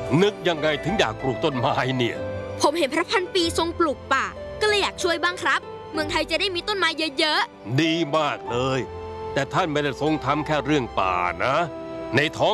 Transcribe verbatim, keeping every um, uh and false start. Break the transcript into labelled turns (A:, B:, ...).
A: นึกยังไงถึงอยากปลูกต้นไม้เนี่ย
B: ผมเห็นพระพันปีทรงปลูกป่าก็เลยอยากช่วยบ้างครับเมืองไทยจะได้มีต้นไม้เยอะ
A: ๆดีมากเลยแต่ท่านไม่ได้ทรงทำแค่เรื่องป่านะในท้อง